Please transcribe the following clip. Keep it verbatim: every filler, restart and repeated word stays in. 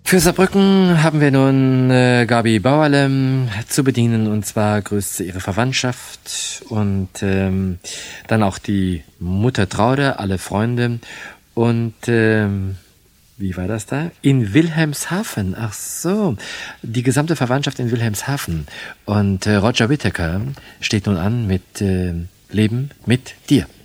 Für Saarbrücken haben wir nun äh, Gabi Bauerle zu bedienen, und zwar grüßt sie ihre Verwandtschaft und ähm, dann auch die Mutter Traude, alle Freunde und ähm, wie war das da? In Wilhelmshaven, ach so, die gesamte Verwandtschaft in Wilhelmshaven. Und äh, Roger Whittaker steht nun an mit äh, Leben mit dir.